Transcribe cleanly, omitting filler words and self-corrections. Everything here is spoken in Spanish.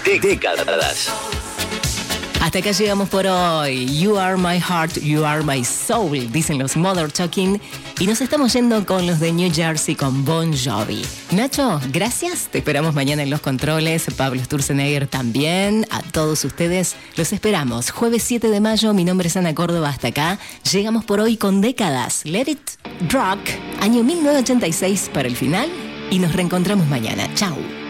Décadas. Hasta acá llegamos por hoy. You are my heart, you are my soul, dicen los Mother Talking. Y nos estamos yendo con los de New Jersey con Bon Jovi. Nacho, gracias. Te esperamos mañana en los controles. Pablo Sturzenegger también. A todos ustedes los esperamos. Jueves 7 de mayo, mi nombre es Ana Córdoba. Hasta acá llegamos por hoy con Décadas. Let It Rock, año 1986 para el final. Y nos reencontramos mañana. Chau.